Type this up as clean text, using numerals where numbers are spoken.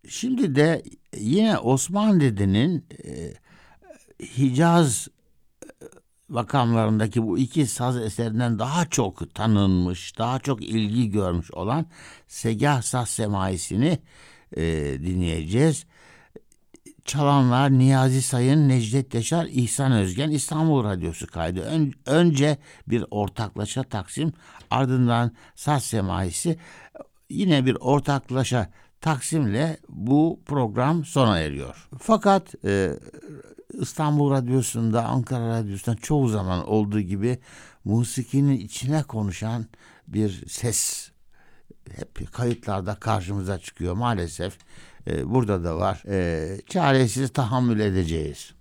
Şimdi de yine Osman Dede'nin Hicaz makamlarındaki bu iki saz eserinden daha çok tanınmış, daha çok ilgi görmüş olan Segah Saz Semaisi'ni dinleyeceğiz. Çalanlar Niyazi Sayın, Necdet Yaşar, İhsan Özgen. İstanbul Radyosu kaydı. Önce bir ortaklaşa taksim, ardından Saz Semaisi. Yine bir ortaklaşa taksimle bu program sona eriyor. Fakat İstanbul Radyosu'nda, Ankara Radyosu'nda çoğu zaman olduğu gibi musikinin içine konuşan bir ses hep kayıtlarda karşımıza çıkıyor maalesef. Burada da var. Çaresiz tahammül edeceğiz.